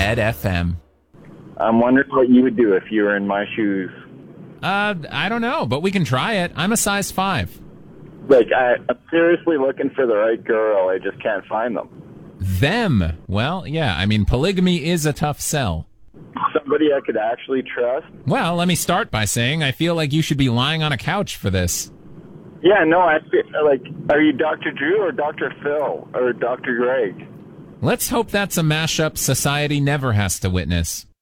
Ed FM. I'm wondering what you would do if you were in my shoes. I don't know, but we can try it. I'm a size 5. Like, I'm seriously looking for the right girl. I just can't find them. Them? Well, yeah, I mean, polygamy is a tough sell. Somebody I could actually trust? Well, let me start by saying I feel like you should be lying on a couch for this. Yeah, no, I feel like, are you Dr. Drew or Dr. Phil or Dr. Greg? Let's hope that's a mashup society never has to witness.